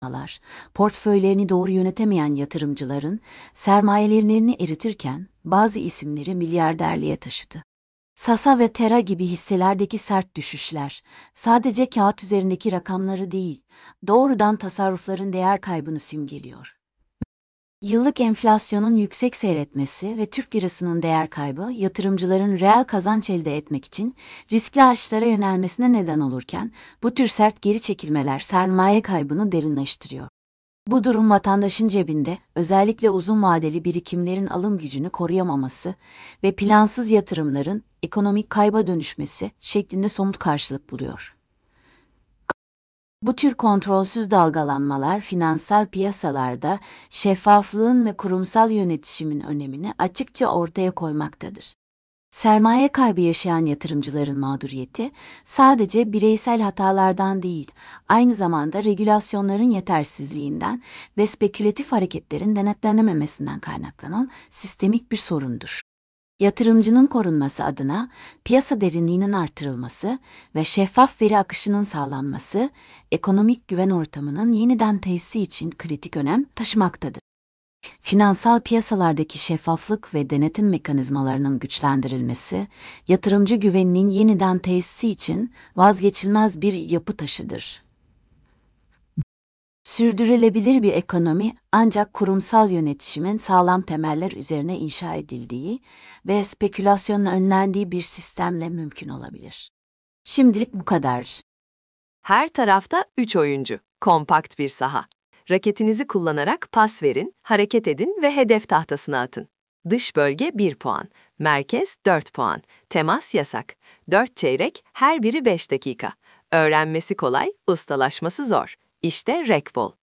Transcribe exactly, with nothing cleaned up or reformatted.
portföylerini doğru yönetemeyen yatırımcıların sermayelerini eritirken bazı isimleri milyarderliğe taşıdı. Sasa ve Tera gibi hisselerdeki sert düşüşler, sadece kağıt üzerindeki rakamları değil, doğrudan tasarrufların değer kaybını simgeliyor. Yıllık enflasyonun yüksek seyretmesi ve Türk lirasının değer kaybı, yatırımcıların reel kazanç elde etmek için riskli ağaçlara yönelmesine neden olurken, bu tür sert geri çekilmeler sermaye kaybını derinleştiriyor. Bu durum vatandaşın cebinde, özellikle uzun vadeli birikimlerin alım gücünü koruyamaması ve plansız yatırımların ekonomik kayba dönüşmesi şeklinde somut karşılık buluyor. Bu tür kontrolsüz dalgalanmalar finansal piyasalarda şeffaflığın ve kurumsal yönetişimin önemini açıkça ortaya koymaktadır. Sermaye kaybı yaşayan yatırımcıların mağduriyeti sadece bireysel hatalardan değil, aynı zamanda regülasyonların yetersizliğinden ve spekülatif hareketlerin denetlenememesinden kaynaklanan sistemik bir sorundur. Yatırımcının korunması adına piyasa derinliğinin artırılması ve şeffaf veri akışının sağlanması, ekonomik güven ortamının yeniden tesisi için kritik önem taşımaktadır. Finansal piyasalardaki şeffaflık ve denetim mekanizmalarının güçlendirilmesi, yatırımcı güveninin yeniden tesisi için vazgeçilmez bir yapı taşıdır. Sürdürülebilir bir ekonomi ancak kurumsal yönetişimin sağlam temeller üzerine inşa edildiği ve spekülasyonun önlendiği bir sistemle mümkün olabilir. Şimdilik bu kadar. Her tarafta üç oyuncu, kompakt bir saha. Raketinizi kullanarak pas verin, hareket edin ve hedef tahtasına atın. Dış bölge bir puan, merkez dört puan, temas yasak. dört çeyrek, her biri beş dakika. Öğrenmesi kolay, ustalaşması zor. İşte Rekbol.